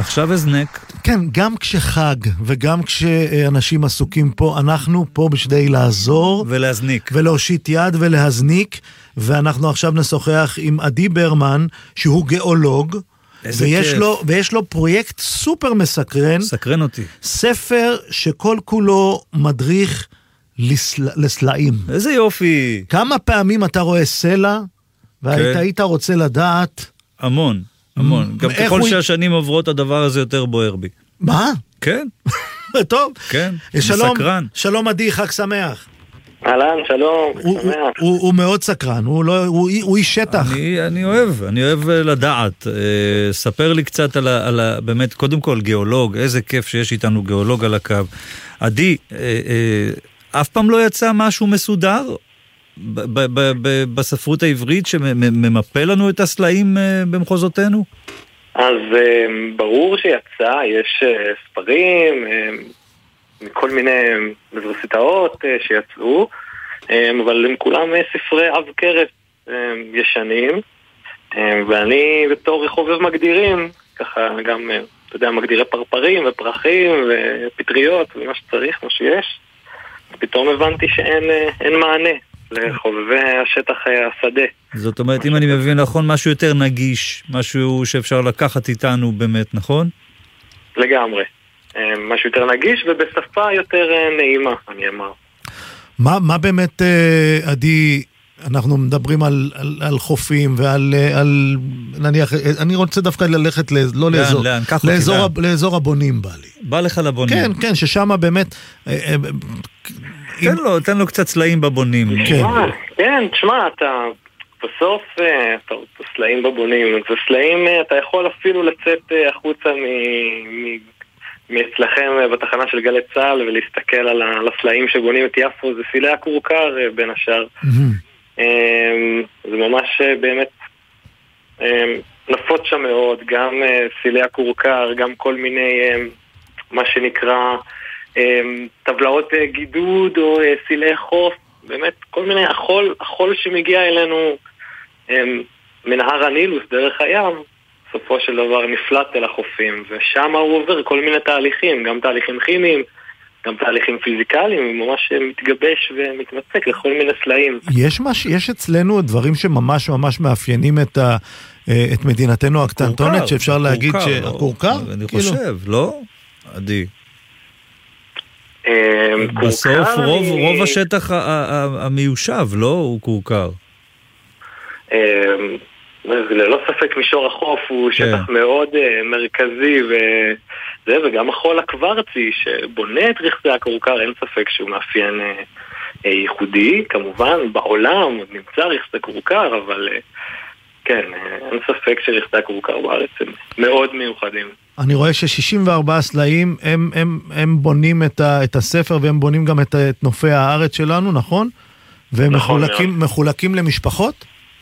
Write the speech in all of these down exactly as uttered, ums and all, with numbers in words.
עכשיו הזנק. כן, גם כשחג וגם כשאנשים עסוקים פה, אנחנו פה בשביל לעזור. ולהזניק. ולהושיט יד ולהזניק, ואנחנו עכשיו נשוחח עם עדי ברמן, שהוא גיאולוג, ויש לו, ויש לו פרויקט סופר מסקרן. סקרן אותי. ספר שכל כולו מדריך לסל... לסלעים. איזה יופי. כמה פעמים אתה רואה סלע, והיית כן. היית רוצה לדעת... המון, המון. גם ככל שהשנים עוברות, הדבר הזה יותר בוער בי. מה? כן. טוב. כן, שלום, מסקרן. שלום עדי, חג שמח. אהלן, שלום, הוא, הוא, הוא, הוא מאוד סקרן, הוא, לא, הוא, הוא איש שטח. אני, אני אוהב, אני אוהב לדעת. אה, ספר לי קצת על ה, על ה... באמת, קודם כל, גיאולוג, איזה כיף שיש איתנו גיאולוג על הקו. עדי, אה, אה, אף פעם לא יצא משהו מסודר ב, ב, ב, ב, בספרות העברית שממפה לנו את הסלעים אה, במחוזותינו? אז אה, ברור שיצא, יש אה, ספרים... אה, מכל מיני אוניברסיטאות שיצאו, אבל הם כולם ספרי עב כרס ישנים, ואני בתור חובב מגדירים, ככה גם, אתה יודע, מגדירי פרפרים ופרחים ופטריות ומה שצריך, מה שיש, פתאום הבנתי שאין מענה לחובבי השטח השדה. זאת אומרת, אם אני מבין נכון, משהו יותר נגיש, משהו שאפשר לקחת איתנו באמת, נכון? לגמרי. משהו יותר נגיש ובשפה יותר נעימה, אני אמר. מה, מה באמת, עדי, אנחנו מדברים על, על, על חופים ועל, על, נניח, אני רוצה דווקא ללכת, לא לאן, לאזור, לאן, לאזור, לאן. לאזור הבונים בא לי. בא לך לבונים. כן, כן, ששם באמת... תן לו, תן לו קצת סלעים בבונים. כן, כן, תשמע, אתה... בסוף, אתה סלעים בבונים, זה סלעים, אתה יכול אפילו לצאת החוצה מ... מ... מאצלכם בתחנה של גלי צהל ולהסתכל על הסלעים שבונים את יפו, זה סילי הכורכר בין השאר. זה ממש באמת נפות שם מאוד, גם סילי הכורכר, גם כל מיני, מה שנקרא, טבלאות גידוד או סילי חוף, באמת כל מיני החול, החול שמגיע אלינו מנהר הנילוס דרך הים, בסופו של דבר נפלט אל החופים, ושם הוא עובר כל מיני תהליכים, גם תהליכים כימיים, גם תהליכים פיזיקליים, הוא ממש מתגבש ומתמצק לכל מיני סלעים. יש, מש, יש אצלנו דברים שממש ממש מאפיינים את, ה, את מדינתנו הקטנטונת, שאפשר להגיד שהקורקר? אני חושב, לא? עדי. בסוף רוב, רוב השטח המיושב, לא? הוא קורקר. ללא ספק מישור החוף הוא שטח מאוד מרכזי וזה, וגם החול הקוורצי שבונה את רכסי הכורכר, אין ספק שהוא מאפיין ייחודי, כמובן בעולם נמצא רכסי הכורכר, אבל כן, אין ספק שרכסי הכורכר בארץ הם מאוד מיוחדים. אני רואה ש-שישים וארבעה סלעים הם, הם, הם בונים את, ה, את הספר והם בונים גם את, את נופי הארץ שלנו, נכון? והם נכון מחולקים, מחולקים למשפחות?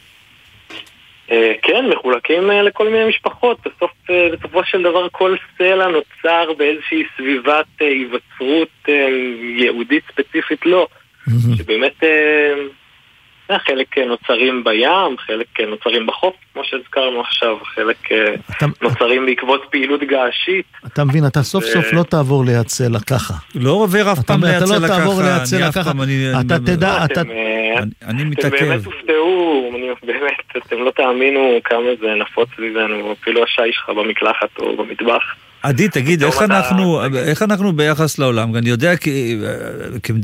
כן, מחולקים לכל מיני משפחות. בסוף, בסופו של דבר כל סלע נוצר באיזושהי סביבת היווצרות יהודית ספציפית לא. שבאמת חלק נוצרים בים, חלק נוצרים בחוף, כמו שהזכרנו עכשיו, חלק נוצרים בעקבות פעילות געשית. אתה מבין, אתה סוף סוף לא תעבור ליד סלע ככה. לא עובר אף פעם ליד סלע ככה. אתה לא תעבור ליד סלע ככה. אתה תדע, אתה... אני מתעכב. אתם באמת הופתעו, באמת, אתם לא תאמינו כמה זה נפוץ סביבנו, אפילו השי שלך במקלחת או במטבח. עדי, תגיד, איך אנחנו, איך אנחנו ביחס לעולם? אני יודע כי